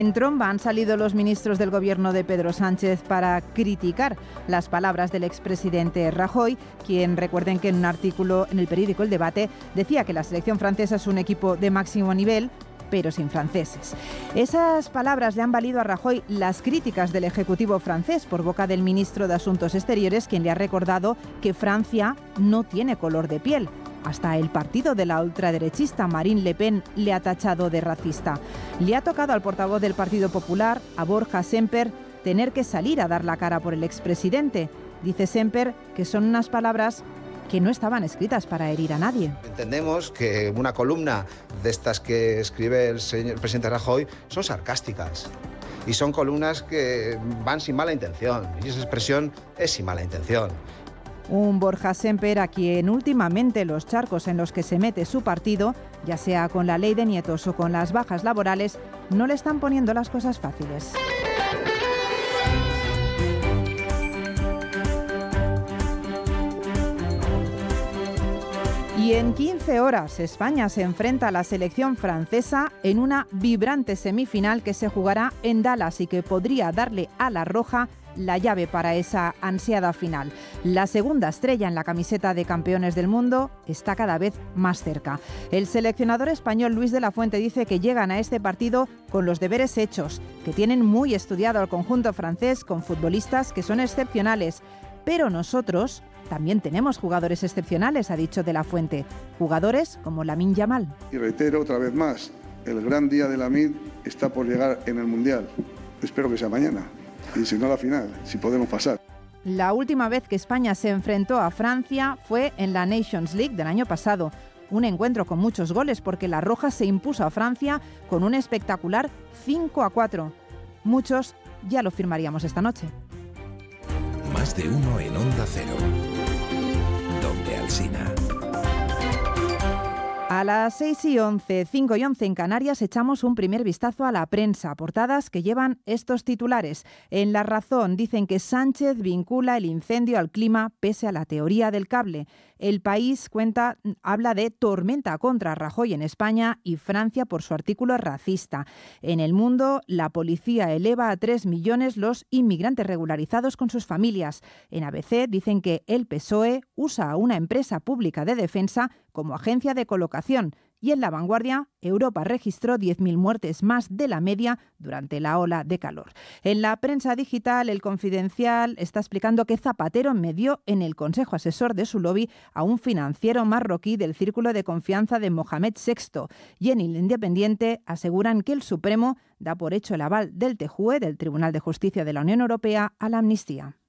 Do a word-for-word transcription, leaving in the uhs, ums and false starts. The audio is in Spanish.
En tromba han salido los ministros del gobierno de Pedro Sánchez para criticar las palabras del expresidente Rajoy, quien, recuerden que en un artículo en el periódico El Debate decía que la selección francesa es un equipo de máximo nivel, pero sin franceses. Esas palabras le han valido a Rajoy las críticas del Ejecutivo francés por boca del ministro de Asuntos Exteriores, quien le ha recordado que Francia no tiene color de piel. Hasta el partido de la ultraderechista Marine Le Pen le ha tachado de racista. Le ha tocado al portavoz del Partido Popular, a Borja Semper, tener que salir a dar la cara por el expresidente. Dice Semper que son unas palabras que no estaban escritas para herir a nadie. Entendemos que una columna de estas que escribe el señor presidente Rajoy son sarcásticas y son columnas que van sin mala intención, y esa expresión es sin mala intención. Un Borja Semper a quien últimamente los charcos en los que se mete su partido, ya sea con la ley de nietos o con las bajas laborales, no le están poniendo las cosas fáciles. Y en quince horas España se enfrenta a la selección francesa en una vibrante semifinal que se jugará en Dallas y que podría darle a la roja la llave para esa ansiada final. La segunda estrella en la camiseta de campeones del mundo está cada vez más cerca. El seleccionador español Luis de la Fuente dice que llegan a este partido con los deberes hechos, que tienen muy estudiado al conjunto francés con futbolistas que son excepcionales, pero nosotros también tenemos jugadores excepcionales, ha dicho de la Fuente, jugadores como Lamine Yamal. Y reitero otra vez más, el gran día de Lamine está por llegar en el Mundial. Espero que sea mañana. Y si no, la final, si podemos pasar. La última vez que España se enfrentó a Francia fue en la Nations League del año pasado. Un encuentro con muchos goles porque la Roja se impuso a Francia con un espectacular cinco a cuatro. Muchos ya lo firmaríamos esta noche. Más de uno en Onda Cero. Donde Alsina. A las seis y once, cinco y once en Canarias, echamos un primer vistazo a la prensa. Portadas que llevan estos titulares. En La Razón dicen que Sánchez vincula el incendio al clima pese a la teoría del cable. El País cuenta, habla de tormenta contra Rajoy en España y Francia por su artículo racista. En El Mundo, la policía eleva a tres millones los inmigrantes regularizados con sus familias. En A B C dicen que el P S O E usa a una empresa pública de defensa como agencia de colocación. Y en La Vanguardia, Europa registró diez mil muertes más de la media durante la ola de calor. En la prensa digital, El Confidencial está explicando que Zapatero medió en el Consejo Asesor de su lobby a un financiero marroquí del círculo de confianza de Mohamed sexto. Y en El Independiente aseguran que el Supremo da por hecho el aval del T J U E, del Tribunal de Justicia de la Unión Europea, a la amnistía.